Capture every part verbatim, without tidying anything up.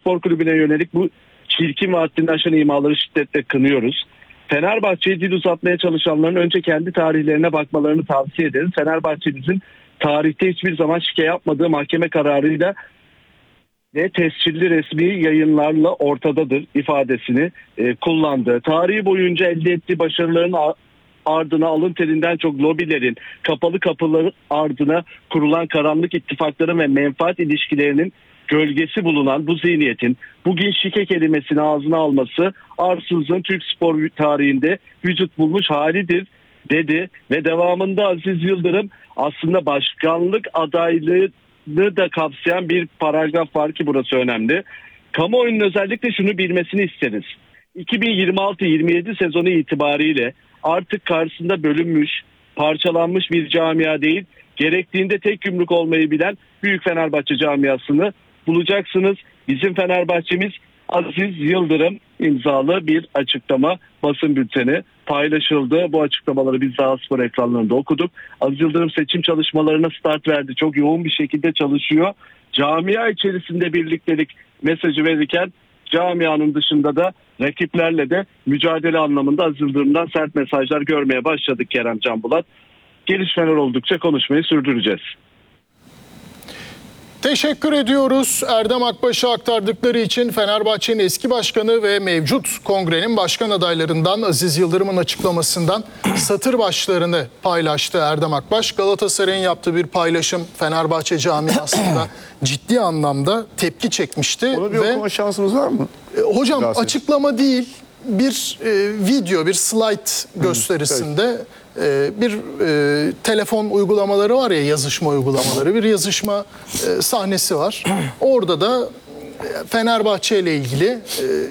Spor Kulübü'ne yönelik bu çirkin ve haddini aşan imaları şiddetle kınıyoruz. Fenerbahçe'yi dil uzatmaya çalışanların önce kendi tarihlerine bakmalarını tavsiye ederiz. Fenerbahçe'mizin tarihte hiçbir zaman şike yapmadığı mahkeme kararıyla ve tescilli resmi yayınlarla ortadadır ifadesini e, kullandı. Tarihi boyunca elde ettiği başarıların ardına alın terinden çok lobilerin, kapalı kapıların ardına kurulan karanlık ittifakların ve menfaat ilişkilerinin gölgesi bulunan bu zihniyetin bugün şike kelimesini ağzına alması arsızlığın Türk spor tarihinde vücut bulmuş halidir dedi ve devamında Aziz Yıldırım aslında başkanlık adaylığını da kapsayan bir paragraf var ki burası önemli. Kamuoyunun özellikle şunu bilmesini isteriz. iki bin yirmi altı yirmi yedi sezonu itibariyle artık karşısında bölünmüş, parçalanmış bir camia değil, gerektiğinde tek yumruk olmayı bilen Büyük Fenerbahçe camiasını bulacaksınız. Bizim Fenerbahçemiz Aziz Yıldırım imzalı bir açıklama basın bülteni paylaşıldı. Bu açıklamaları biz daha spor ekranlarında okuduk. Aziz Yıldırım seçim çalışmalarına start verdi. Çok yoğun bir şekilde çalışıyor. Camia içerisinde birliktelik mesajı verirken camianın dışında da rakiplerle de mücadele anlamında Aziz Yıldırım'dan sert mesajlar görmeye başladık Kerem Can Bulat. Gelişmeler oldukça konuşmayı sürdüreceğiz. Teşekkür ediyoruz Erdem Akbaş'a aktardıkları için. Fenerbahçe'nin eski başkanı ve mevcut kongrenin başkan adaylarından Aziz Yıldırım'ın açıklamasından satır başlarını paylaştı Erdem Akbaş. Galatasaray'ın yaptığı bir paylaşım Fenerbahçe camiasında ciddi anlamda tepki çekmişti. Onu bir ve, okuma şansımız var mı? E, hocam Galatasaray. Açıklama değil, bir e, video, bir slide gösterisinde... Hı, bir e, telefon uygulamaları var ya, yazışma uygulamaları, bir yazışma e, sahnesi var. Orada da Fenerbahçe ile ilgili e,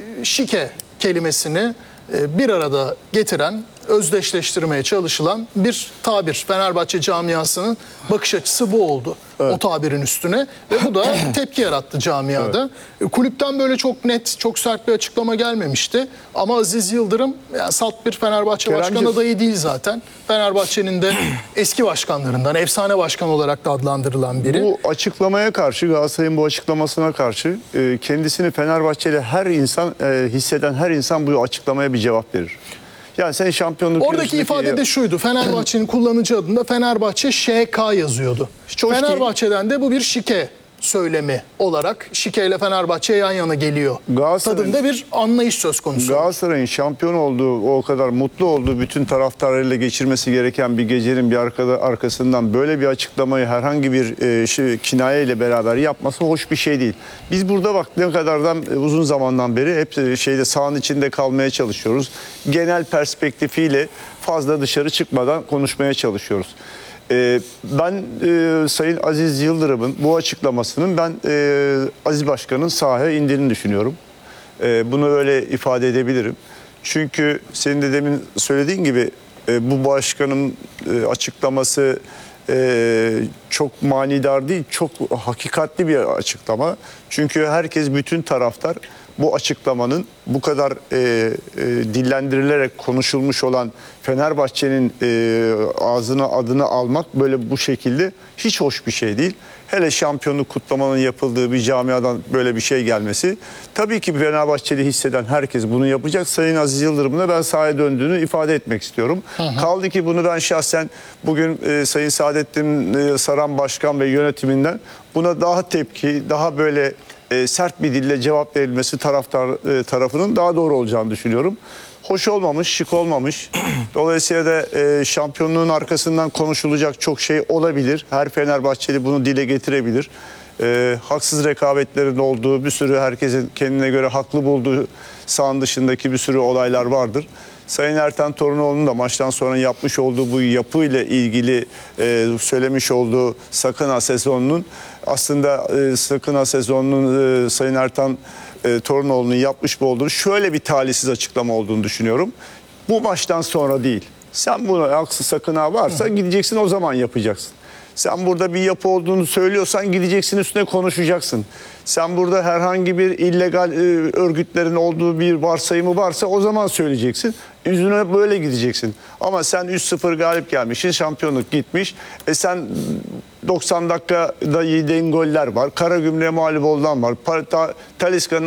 şike kelimesini e, bir arada getiren, özdeşleştirmeye çalışılan bir tabir. Fenerbahçe camiasının bakış açısı bu oldu. Evet. O tabirin üstüne ve bu da tepki yarattı camiada. Evet. Kulüpten böyle çok net, çok sert bir açıklama gelmemişti. Ama Aziz Yıldırım yani salt bir Fenerbahçe Keremciğim, başkan adayı değil zaten. Fenerbahçe'nin de eski başkanlarından, efsane başkan olarak da adlandırılan biri. Bu açıklamaya karşı, Galatasaray'ın bu açıklamasına karşı kendisini Fenerbahçeli her insan, hisseden her insan bu açıklamaya bir cevap verir. Yani sen şampiyonluk... Oradaki ifade de şuydu. Fenerbahçe'nin kullanıcı adında Fenerbahçe Ş K yazıyordu. Çok Fenerbahçe'den de bu bir şike söylemi olarak şike ile Fenerbahçe yan yana geliyor. Tadında bir anlayış söz konusu. Galatasaray'ın şampiyon olduğu, o kadar mutlu olduğu, bütün taraftarlarıyla geçirmesi gereken bir gecenin bir arkada, arkasından böyle bir açıklamayı herhangi bir e, şey, kinaye ile beraber yapması hoş bir şey değil. Biz burada bak ne kadardan e, uzun zamandan beri hep e, şeyde sahanın içinde kalmaya çalışıyoruz. Genel perspektifiyle fazla dışarı çıkmadan konuşmaya çalışıyoruz. Ee, ben e, Sayın Aziz Yıldırım'ın bu açıklamasının ben e, Aziz Başkan'ın sahaya indiğini düşünüyorum. E, bunu öyle ifade edebilirim. Çünkü senin de demin söylediğin gibi e, bu başkanın e, açıklaması e, çok manidar değil, çok hakikatli bir açıklama. Çünkü herkes, bütün taraftar bu açıklamanın bu kadar e, e, dillendirilerek konuşulmuş olan Fenerbahçe'nin e, ağzına adını almak böyle bu şekilde hiç hoş bir şey değil. Hele şampiyonluk kutlamanın yapıldığı bir camiadan böyle bir şey gelmesi. Tabii ki Fenerbahçe'de hisseden herkes bunu yapacak. Sayın Aziz Yıldırım'ın da ben sahaya döndüğünü ifade etmek istiyorum. Hı hı. Kaldı ki bunu ben şahsen bugün e, Sayın Saadettin e, Saran Başkan ve yönetiminden buna daha tepki, daha böyle e, sert bir dille cevap verilmesi taraftar e, tarafının daha doğru olacağını düşünüyorum. Hoş olmamış, şık olmamış. Dolayısıyla da e, şampiyonluğun arkasından konuşulacak çok şey olabilir. Her Fenerbahçeli bunu dile getirebilir. E, haksız rekabetlerin olduğu, bir sürü herkesin kendine göre haklı bulduğu sahanın dışındaki bir sürü olaylar vardır. Sayın Ertan Torunoğlu'nun da maçtan sonra yapmış olduğu bu yapıyla ilgili e, söylemiş olduğu sakın ha sezonunun aslında e, sakın ha sezonunun e, Sayın Ertan e, Torunoğlu'nun yapmış olduğu şöyle bir talihsiz açıklama olduğunu düşünüyorum. Bu maçtan sonra değil. Sen buna haksız sakın ha varsa gideceksin, o zaman yapacaksın. Sen burada bir yapı olduğunu söylüyorsan gideceksin, üstüne konuşacaksın. Sen burada herhangi bir illegal e, örgütlerin olduğu bir varsayımı varsa o zaman söyleyeceksin. Yüzüne böyle gideceksin. Ama sen üç sıfır galip gelmişsin, şampiyonluk gitmiş. E sen doksan dakikada yediğin goller var. Karagümrük'e mağlup olan var. Talisca'nın